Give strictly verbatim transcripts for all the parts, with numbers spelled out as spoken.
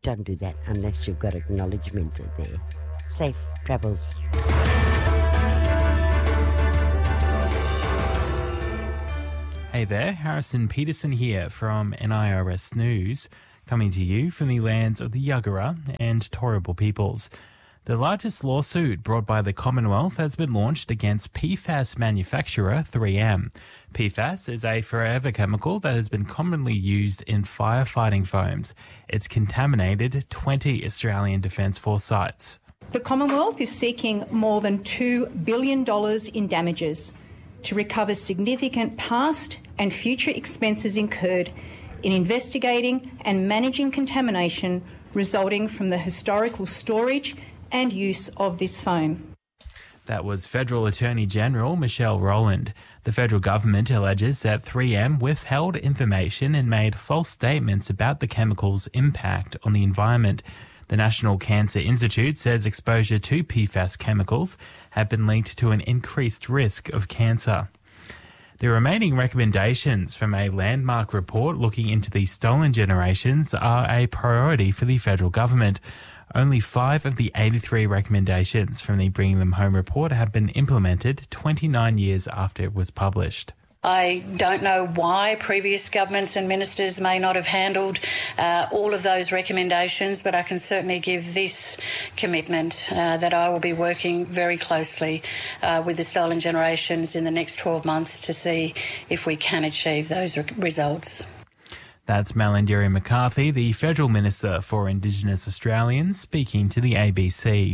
don't do that unless you've got acknowledgement there. Safe travels. Hey there, Harrison Peterson here from N I R S News, coming to you from the lands of the Yagara and Turrbal peoples. The largest lawsuit brought by the Commonwealth has been launched against P FAS manufacturer three M. P FAS is a forever chemical that has been commonly used in firefighting foams. It's contaminated twenty Australian Defence Force sites. The Commonwealth is seeking more than two billion dollars in damages to recover significant past and future expenses incurred in investigating and managing contamination resulting from the historical storage and use of this foam. That was Federal Attorney General Michelle Rowland. The federal government alleges that three M withheld information and made false statements about the chemical's impact on the environment. The National Cancer Institute says exposure to P FAS chemicals have been linked to an increased risk of cancer. The remaining recommendations from a landmark report looking into the stolen generations are a priority for the federal government. Only five of the eighty-three recommendations from the Bringing Them Home report have been implemented twenty-nine years after it was published. I don't know why previous governments and ministers may not have handled uh, all of those recommendations, but I can certainly give this commitment uh, that I will be working very closely uh, with the stolen generations in the next twelve months to see if we can achieve those re- results. That's Malarndirri McCarthy, the Federal Minister for Indigenous Australians, speaking to the A B C.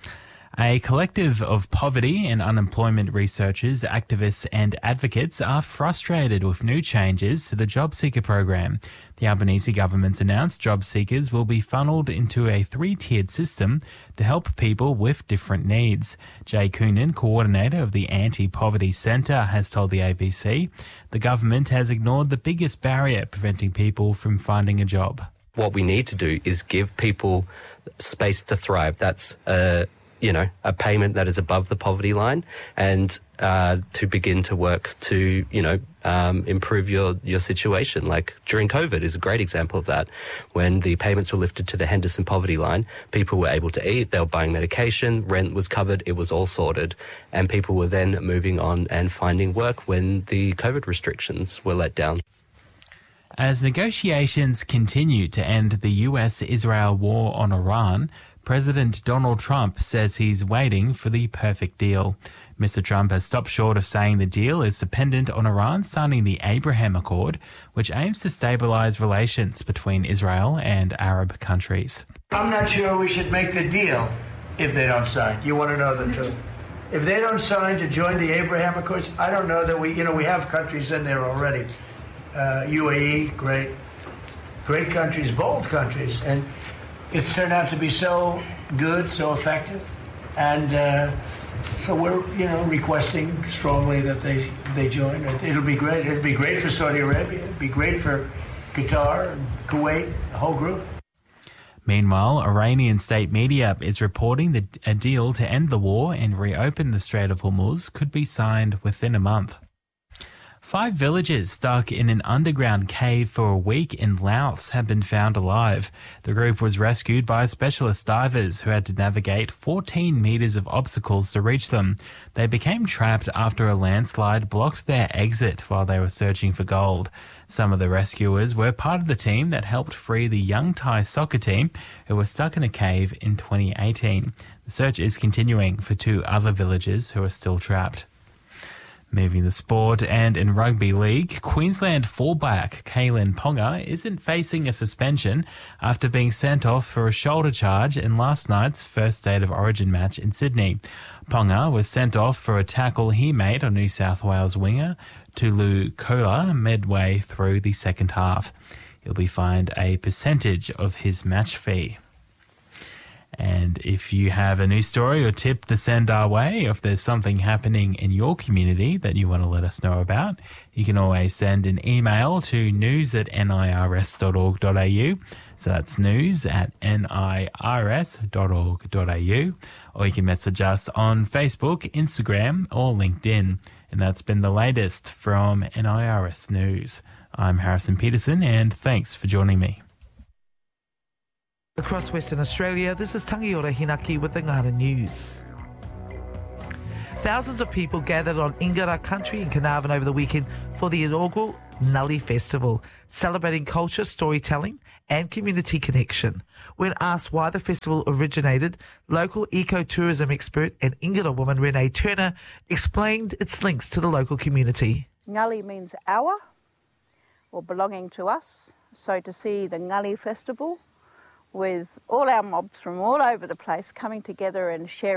A collective of poverty and unemployment researchers, activists and advocates are frustrated with new changes to the Job Seeker program. The Albanese government's announced job seekers will be funneled into a three-tiered system to help people with different needs. Jay Coonan, coordinator of the Anti-Poverty Centre, has told the A B C the government has ignored the biggest barrier preventing people from finding a job. What we need to do is give people space to thrive. That's uh you know, a payment that is above the poverty line, and uh, to begin to work to, you know, um, improve your, your situation. Like during COVID is a great example of that. When the payments were lifted to the Henderson poverty line, people were able to eat, they were buying medication, rent was covered, it was all sorted. And people were then moving on and finding work when the COVID restrictions were let down. As negotiations continue to end the U S Israel war on Iran, President Donald Trump says he's waiting for the perfect deal. Mister Trump has stopped short of saying the deal is dependent on Iran signing the Abraham Accord, which aims to stabilize relations between Israel and Arab countries. I'm not sure we should make the deal if they don't sign. You want to know the truth? If they don't sign to join the Abraham Accords, I don't know that we, you know, we have countries in there already. Uh, U A E, great, great countries, bold countries, and it's turned out to be so good, so effective, and uh, so we're, you know, requesting strongly that they they join. It, it'll be great. It'll be great for Saudi Arabia. It'll be great for Qatar and Kuwait, the whole group. Meanwhile, Iranian state media is reporting that a deal to end the war and reopen the Strait of Hormuz could be signed within a month. Five villagers stuck in an underground cave for a week in Laos have been found alive. The group was rescued by specialist divers who had to navigate fourteen metres of obstacles to reach them. They became trapped after a landslide blocked their exit while they were searching for gold. Some of the rescuers were part of the team that helped free the young Thai soccer team who were stuck in a cave in twenty eighteen. The search is continuing for two other villagers who are still trapped. Moving the sport, and in rugby league, Queensland fullback Kalyn Ponga isn't facing a suspension after being sent off for a shoulder charge in last night's first State of Origin match in Sydney. Ponga was sent off for a tackle he made on New South Wales winger Tulu Koula midway through the second half. He'll be fined a percentage of his match fee. And if you have a news story or tip to send our way, if there's something happening in your community that you want to let us know about, you can always send an email to news at nirs dot org dot a u. So that's news at nirs dot org dot a u. Or you can message us on Facebook, Instagram, or LinkedIn. And that's been the latest from N I R S News. I'm Harrison Peterson, and thanks for joining me. Across Western Australia, this is Tangiora Hinaki with the Ngara News. Thousands of people gathered on Ingara country in Carnarvon over the weekend for the inaugural Ngulli Festival, celebrating culture, storytelling and community connection. When asked why the festival originated, local ecotourism expert and Ingara woman Renee Turner explained its links to the local community. Ngulli means our, or belonging to us. So to see the Ngulli Festival with all our mobs from all over the place coming together and sharing